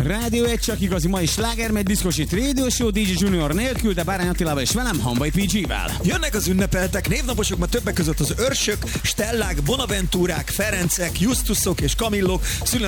Rádió egy csak igazi mai sláger, megy diszkosít Radio Show DJ Junior nélkül, de Bárány Attilával és velem, Hambai PG-vel. Jönnek az ünnepeltek, névnaposok ma többek között az Őrsök, Stellák, Bonaventúrák, Ferencek, Justusok és Kamillok,